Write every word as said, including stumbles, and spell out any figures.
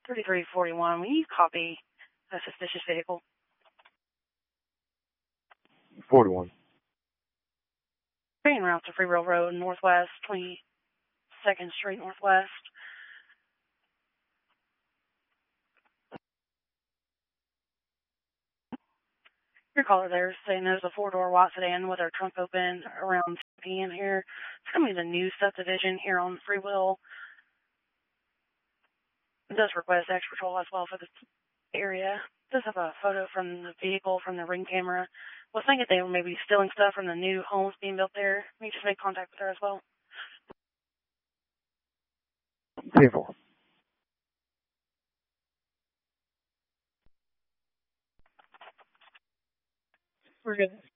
thirty-three forty-one, will you copy a suspicious vehicle? forty-one. Train route to Free Railroad, Northwest, twenty-second Street Northwest. Your caller there is saying there's a four-door white sedan with our trunk open around ten p.m. here. It's going to be the new subdivision here on Freewheel. It does request extra patrol as well for this area. It does have a photo from the vehicle from the ring camera. I was thinking they were maybe stealing stuff from the new homes being built there. We just made contact with her as well. ten four. We're good.